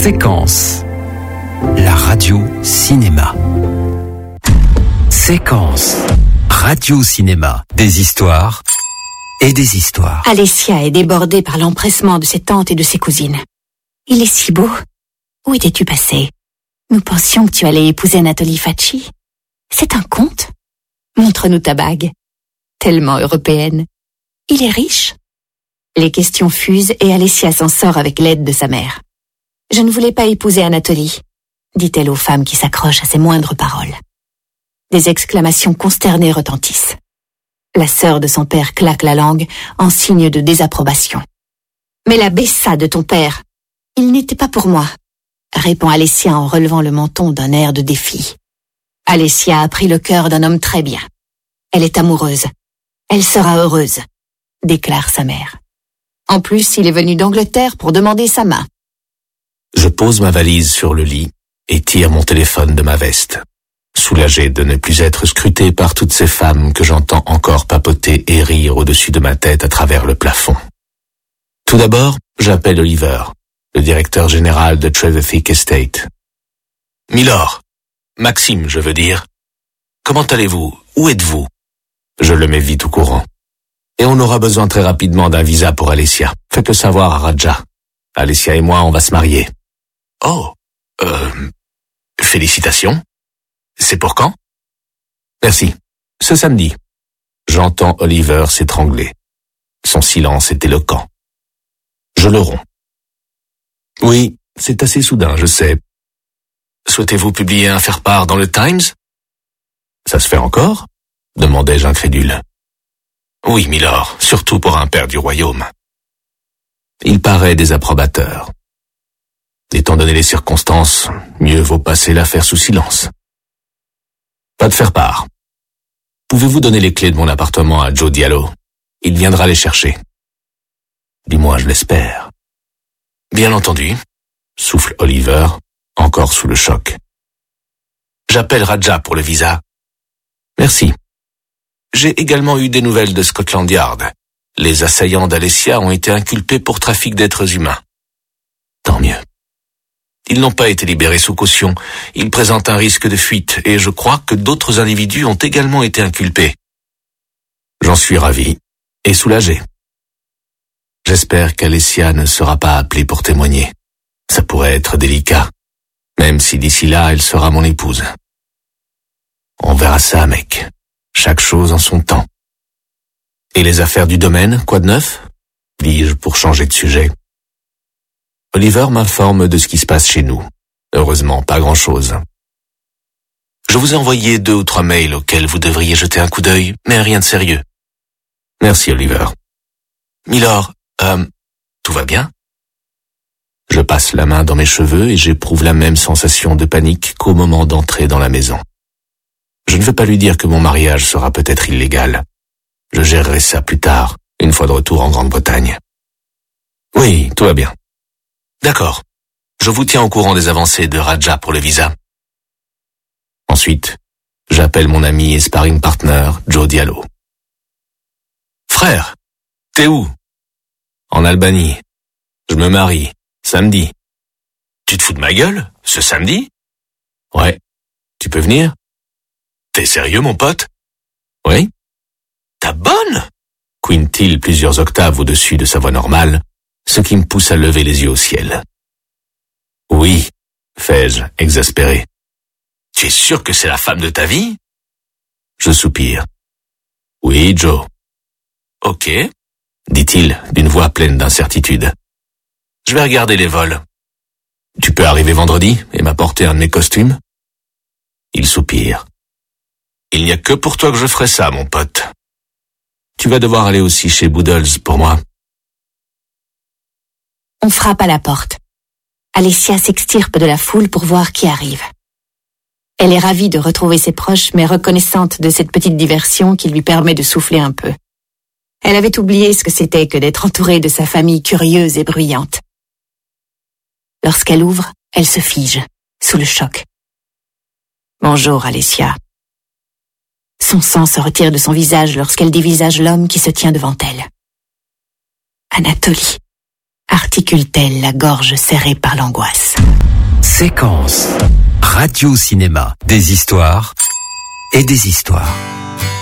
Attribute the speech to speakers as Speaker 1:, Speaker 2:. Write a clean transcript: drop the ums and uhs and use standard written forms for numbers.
Speaker 1: Séquence. La radio-cinéma. Séquence. Radio-cinéma. Des histoires et des histoires.
Speaker 2: Alessia est débordée par l'empressement de ses tantes et de ses cousines. Il est si beau. Où étais-tu passé? Nous pensions que tu allais épouser Anatoly Facci. C'est un conte? Montre-nous ta bague. Tellement européenne. Il est riche? Les questions fusent et Alessia s'en sort avec l'aide de sa mère. Je ne voulais pas épouser Anatoly, dit-elle aux femmes qui s'accrochent à ses moindres paroles. Des exclamations consternées retentissent. La sœur de son père claque la langue en signe de désapprobation. Mais la Bessa de ton père, il n'était pas pour moi, répond Alessia en relevant le menton d'un air de défi. Alessia a pris le cœur d'un homme très bien. Elle est amoureuse. Elle sera heureuse, déclare sa mère. En plus, il est venu d'Angleterre pour demander sa main.
Speaker 3: Je pose ma valise sur le lit et tire mon téléphone de ma veste, soulagé de ne plus être scruté par toutes ces femmes que j'entends encore papoter et rire au-dessus de ma tête à travers le plafond. Tout d'abord, j'appelle Oliver, le directeur général de Trevithick Estate. « Milord, Maxime, je veux dire. Comment allez-vous? Où êtes-vous » Je le mets vite au courant. Et on aura besoin très rapidement d'un visa pour Alessia. Faites-le savoir à Raja. Alessia et moi, on va se marier. Oh, félicitations. C'est pour quand? Merci. Ce samedi. J'entends Oliver s'étrangler. Son silence est éloquent. Je le romps. Oui, c'est assez soudain, je sais. Souhaitez-vous publier un faire-part dans le Times? Ça se fait encore? Demandai-je incrédule. Oui, milord, surtout pour un père du royaume. Il paraît désapprobateur. Étant donné les circonstances, mieux vaut passer l'affaire sous silence. Pas de faire-part. Pouvez-vous donner les clés de mon appartement à Joe Diallo? Il viendra les chercher. Du moins, je l'espère. Bien entendu, souffle Oliver, encore sous le choc. J'appelle Raja pour le visa. Merci. J'ai également eu des nouvelles de Scotland Yard. Les assaillants d'Alessia ont été inculpés pour trafic d'êtres humains. Tant mieux. Ils n'ont pas été libérés sous caution. Ils présentent un risque de fuite et je crois que d'autres individus ont également été inculpés. J'en suis ravi et soulagé. J'espère qu'Alessia ne sera pas appelée pour témoigner. Ça pourrait être délicat, même si d'ici là, elle sera mon épouse. On verra ça, mec. Chaque chose en son temps. Et les affaires du domaine, quoi de neuf? Dis-je pour changer de sujet. Oliver m'informe de ce qui se passe chez nous. Heureusement, pas grand-chose. Je vous ai envoyé 2 ou 3 mails auxquels vous devriez jeter un coup d'œil, mais rien de sérieux. Merci, Oliver. Milord, tout va bien? Je passe la main dans mes cheveux et j'éprouve la même sensation de panique qu'au moment d'entrer dans la maison. Je ne veux pas lui dire que mon mariage sera peut-être illégal. Je gérerai ça plus tard, une fois de retour en Grande-Bretagne. Oui, tout va bien. D'accord. Je vous tiens au courant des avancées de Raja pour le visa. Ensuite, j'appelle mon ami et sparring partner, Joe Diallo. Frère, t'es où? En Albanie. Je me marie, samedi. Tu te fous de ma gueule? Ce samedi? Ouais. Tu peux venir? T'es sérieux, mon pote? Oui. Ta bonne? Quintille plusieurs octaves au-dessus de sa voix normale, ce qui me pousse à lever les yeux au ciel. Oui, fais-je, exaspéré. Tu es sûr que c'est la femme de ta vie? Je soupire. Oui, Joe. Ok, dit-il d'une voix pleine d'incertitude. Je vais regarder les vols. Tu peux arriver vendredi et m'apporter un de mes costumes? Il soupire. Il n'y a que pour toi que je ferai ça, mon pote. Tu vas devoir aller aussi chez Boodles pour moi.
Speaker 2: On frappe à la porte. Alessia s'extirpe de la foule pour voir qui arrive. Elle est ravie de retrouver ses proches, mais reconnaissante de cette petite diversion qui lui permet de souffler un peu. Elle avait oublié ce que c'était que d'être entourée de sa famille curieuse et bruyante. Lorsqu'elle ouvre, elle se fige, sous le choc. « Bonjour, Alessia. » Son sang se retire de son visage lorsqu'elle dévisage l'homme qui se tient devant elle. Anatoly. articule-t-elle, la gorge serrée par l'angoisse.
Speaker 1: Séquence. Radio-cinéma. Des histoires et des histoires.